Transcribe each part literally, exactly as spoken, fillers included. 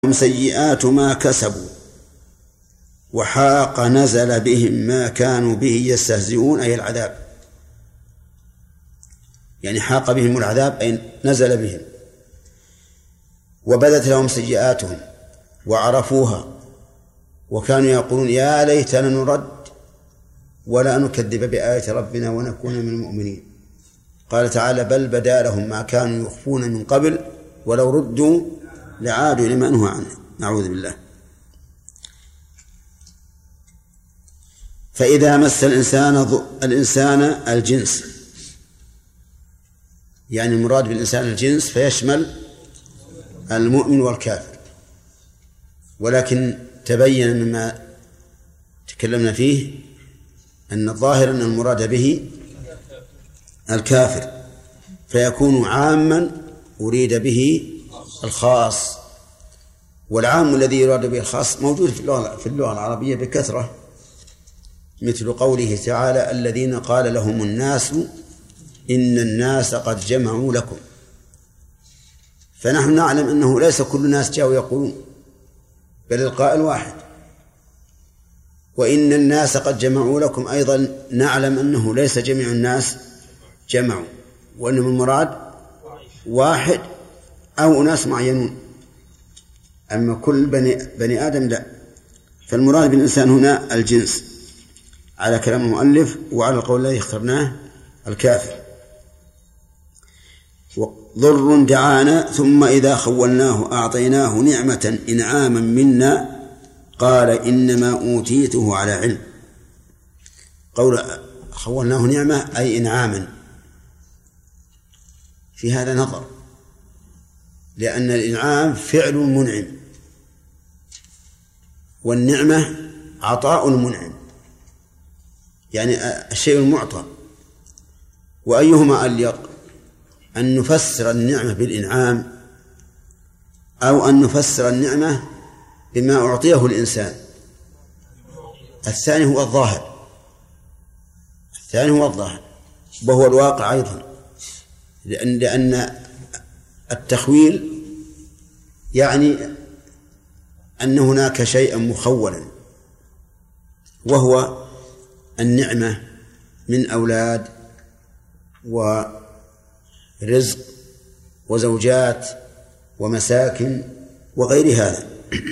سيئات ما كسبوا وحاق نزل بهم ما كانوا به يستهزئون أي العذاب، يعني حاق بهم العذاب أي نزل بهم، وبدت لهم سيئاتهم وعرفوها وكانوا يقولون يا ليتنا نرد ولا نكذب بآية ربنا ونكون من المؤمنين. قال تعالى بل بدا لهم ما كانوا يخفون من قبل ولو ردوا لعادوا لما نهوا عنه، نعوذ بالله. فإذا مس الإنسان الإنسان الجنس، يعني المراد بالإنسان الجنس فيشمل المؤمن والكافر، ولكن تبين مما تكلمنا فيه أن الظاهر أن المراد به الكافر، فيكون عاما أريد به الخاص، والعام الذي يراد به الخاص موجود في اللغة في اللغة العربية بكثرة، مثل قوله تعالى الذين قال لهم الناس إن الناس قد جمعوا لكم، فنحن نعلم أنه ليس كل الناس جاءوا يقولون، بل القائل واحد. وإن الناس قد جمعوا لكم أيضا نعلم أنه ليس جميع الناس جمعوا، وإنما المراد واحد أو ناس معينون، أما كل بني, بني آدم لا. فالمراد بالإنسان هنا الجنس على كلام المؤلف، وعلى القول الذي اخترناه الكافر. ضر دعانا ثم إذا خولناه أعطيناه نعمة إنعاما منا قال إنما أوتيته على علم. قول خولناه نعمة أي إنعاما، في هذا نظر، لأن الإنعام فعل منعم والنعمة عطاء المنعم، يعني الشيء المعطى. وأيهما أليق، أن نفسر النعمة بالإنعام أو أن نفسر النعمة بما أعطيه الإنسان؟ الثاني هو الظاهر، الثاني هو الظاهر وهو الواقع أيضا، لأن لأن التخويل يعني أن هناك شيئا مخولا، وهو النعمة من أولاد ورزق وزوجات ومساكن وغير هذا.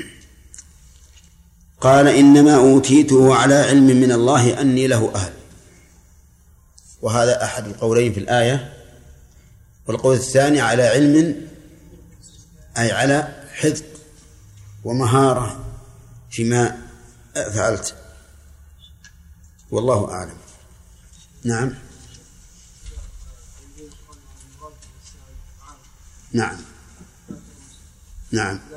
قال إنما أوتيته على علم من الله أني له أهل، وهذا أحد القولين في الآية. والقول الثاني على علم أي على حذق ومهارة فيما فعلت، والله أعلم. نعم نعم نعم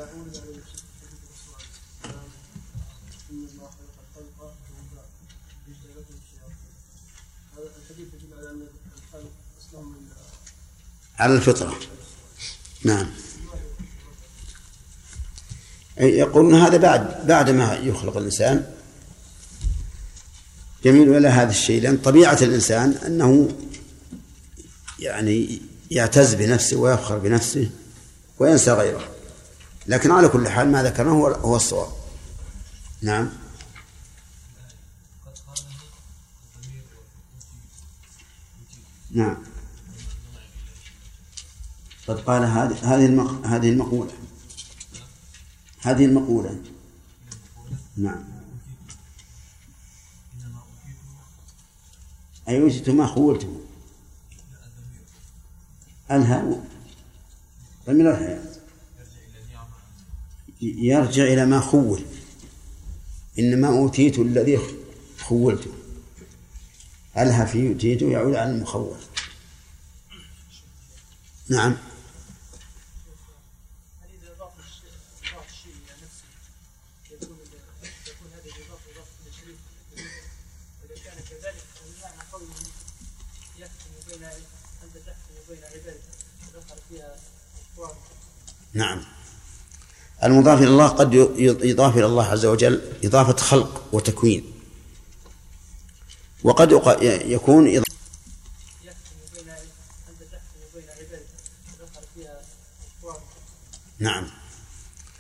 على الفطرة. نعم يقولون هذا بعد بعد ما يخلق الإنسان جميل إلى هذا الشيء، لأن طبيعة الإنسان أنه يعني يعتز بنفسه ويفخر بنفسه وينسى غيره، لكن على كل حال ما ذكرناه هو الصواب. نعم نعم قد قال هذه هذه هذه المقولة هذه المقولة نعم أي وجدت ما خولته أنهى فمن الحياة يرجع إلى ما خول، إنما أوتيت الذي خولته، ألها في أوتيته يعود على المخول. نعم نعم المضاف إلى الله قد يضاف إلى الله عز وجل إضافة خلق وتكوين، وقد يكون